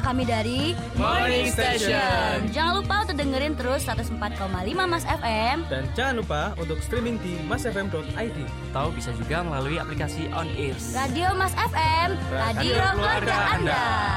kami dari Morning Station. Jangan lupa untuk dengerin terus 104,5 Mas FM. Dan jangan lupa untuk streaming di masfm.id. Atau bisa juga melalui aplikasi On Air. Radio Mas FM, radio keluarga Anda.